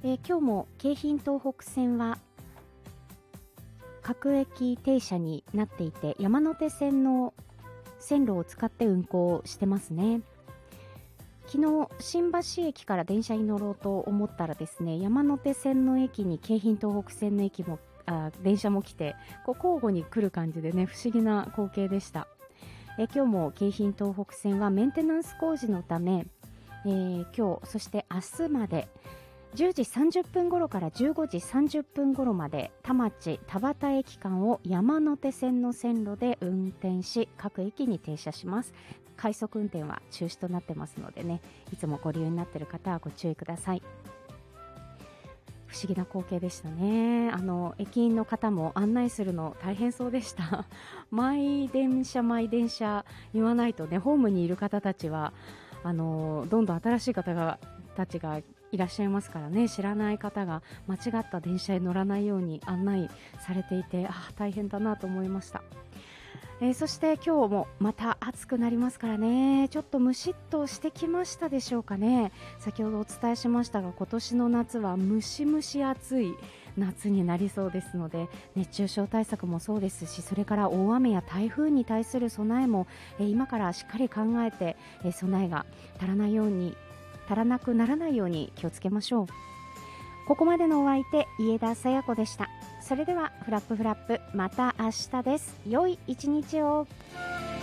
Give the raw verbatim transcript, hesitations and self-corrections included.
えー、今日も京浜東北線は各駅停車になっていて、山手線の線路を使って運行してますね。昨日新橋駅から電車に乗ろうと思ったらですね、山手線の駅に京浜東北線の駅もあ電車も来て、こう交互に来る感じでね、不思議な光景でした。え今日も京浜東北線はメンテナンス工事のため、えー、今日そして明日までじゅうじさんじゅっぷん頃からじゅうごじさんじゅっぷん頃まで田町田端駅間を山手線の線路で運転し、各駅に停車します。快速運転は中止となってますのでね、いつもご利用になっている方はご注意ください。不思議な光景でしたね。あの駅員の方も案内するの大変そうでした毎電車毎電車言わないとね、ホームにいる方たちはあのどんどん新しい方がたちがいらっしゃいますからね、知らない方が間違った電車に乗らないように案内されていて、あ大変だなと思いました。えー、そして今日もまた暑くなりますからね、ちょっとムシッとしてきましたでしょうかね。先ほどお伝えしましたが、今年の夏はムシムシ暑い夏になりそうですので、熱中症対策もそうですし、それから大雨や台風に対する備えも、えー、今からしっかり考えて、えー、備えが足らないように足らなくならないように気をつけましょう。ここまでのお相手、家田さや子でした。それではフラップフラップ、また明日です。良い一日を。